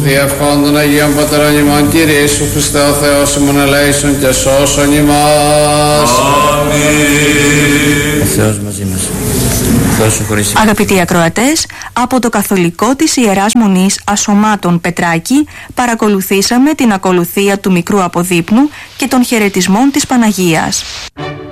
Διευχών των Αγίων Πατερών ημών, Κύριε Ιησού Χριστέ ο Θεός ημών, ελέησον και σώσον ημάς. Αμήν. Ο Θεός μαζί μας. Αγαπητοί ακροατές, από το Καθολικό της Ιεράς Μονής Ασωμάτων Πετράκη παρακολουθήσαμε την ακολουθία του μικρού αποδείπνου και των χαιρετισμών της Παναγίας.